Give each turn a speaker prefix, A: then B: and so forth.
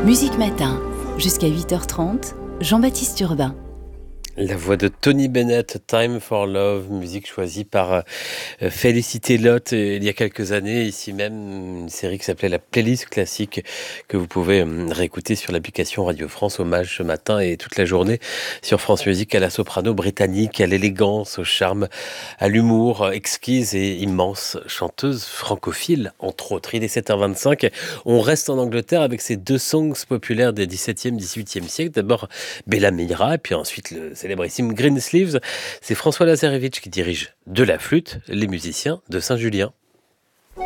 A: Musique Matin, jusqu'à 8h30, Jean-Baptiste Urbain.
B: La voix de Tony Bennett, Time for Love, musique choisie par Félicité Lotte il y a quelques années, ici même, une série qui s'appelait la playlist classique que vous pouvez réécouter sur l'application Radio France. Hommage ce matin et toute la journée sur France Musique à la soprano britannique, à l'élégance, au charme, à l'humour exquise et immense chanteuse francophile, entre autres. Il est 7h25, on reste en Angleterre avec ces deux songs populaires des 17e, 18e siècle. D'abord Bella Meira et puis ensuite le célébrissime Greensleeves. C'est François Lazarevitch qui dirige de la flûte les musiciens de Saint-Julien.